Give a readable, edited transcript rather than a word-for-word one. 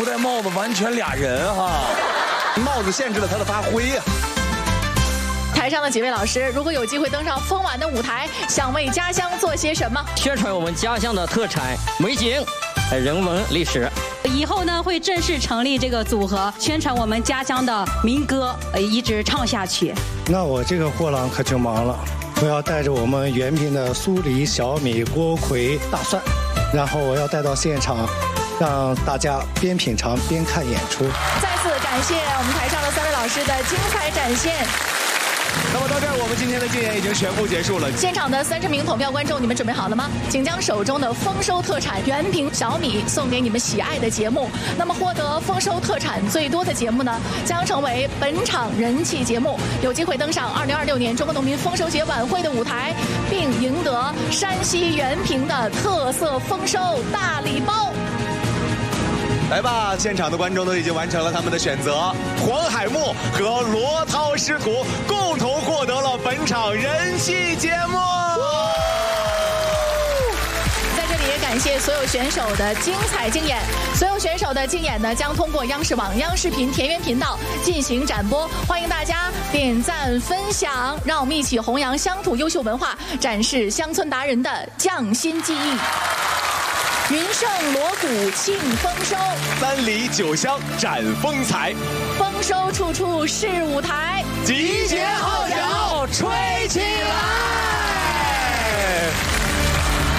不戴帽子完全俩人哈。 帽子限制了他的发挥呀。 台上的几位老师，如果有机会登上丰晚的舞台，想为家乡做些什么？ 宣传我们家乡的特产美景、人文历史。 以后呢，会正式成立这个组合，宣传我们家乡的民歌，一直唱下去。 那我这个货郎可就忙了，我要带着我们原平的酥梨、小米、锅盔、大蒜，然后我要带到现场，让大家边品尝边看演出。 再次感谢我们台上的3位老师的精彩展现。 那么到这儿，我们今天的竞演已经全部结束了。 现场的30名投票观众，你们准备好了吗？请将手中的丰收特产原平小米送给你们喜爱的节目。那么获得丰收特产最多的节目呢，将成为本场人气节目，有机会登上2026年中国农民丰收节晚会的舞台，并赢得山西原平的特色丰收大礼包。 来吧，现场的观众都已经完成了他们的选择，黄海木和罗涛师徒共同获得了本场人气节目。 在这里也感谢所有选手的精彩竞演，所有选手的竞演呢将通过央视网、央视频田园频道进行展播，欢迎大家点赞分享，让我们一起弘扬乡土优秀文化，展示乡村达人的匠心技艺。云盛锣鼓庆丰收 ，3里9乡展风采， 丰收处处是舞台， 集结号角吹起来。